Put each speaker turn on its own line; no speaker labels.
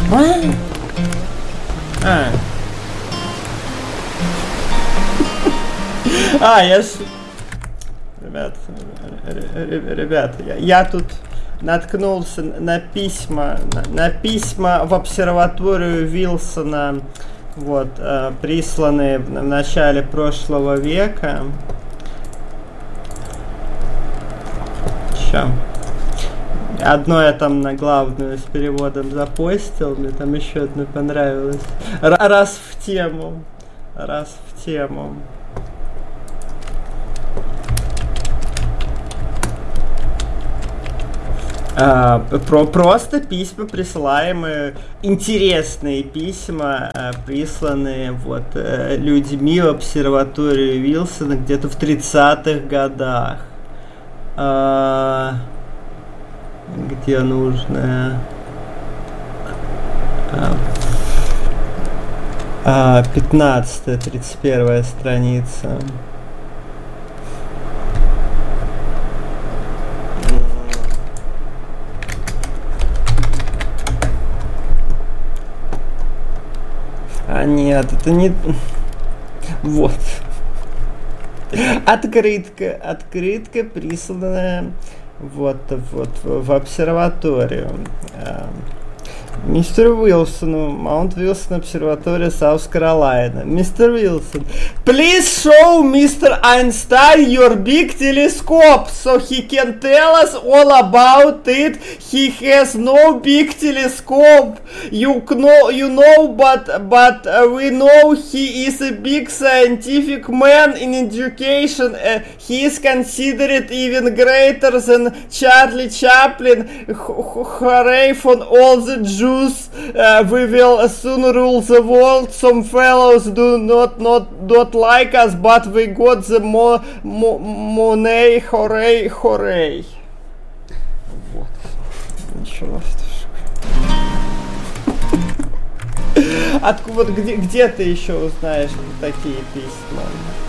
Я ж... Ребята, я тут наткнулся на письма в обсерваторию Вилсона, вот, присланные в начале прошлого века. Одно я там на главную с переводом запостил, мне там еще одно понравилось. Раз в тему. Просто письма присылаемые, интересные письма, присланные вот людьми в обсерваторию Вилсона где-то в 30-х годах. Где нужно? 15-31 страница. Нет, это не... Вот. Открытка присланная вот в обсерваторию. Мистер Уилсону, Маунт Вилсон, обсерватория Саус Каролайна. Мистер Wilson, please show Mr. Einstein your big telescope so he can tell us all about it. He has no big telescope. You know, but we know he is a big scientific man in education. He is considered even greater than Charlie Chaplin. Hooray for all the Jews. We will soon rule the world. Some fellows do not like us, but we got the money. Hooray, hooray. Вот. Ничего. Вот где ты еще узнаешь такие письма?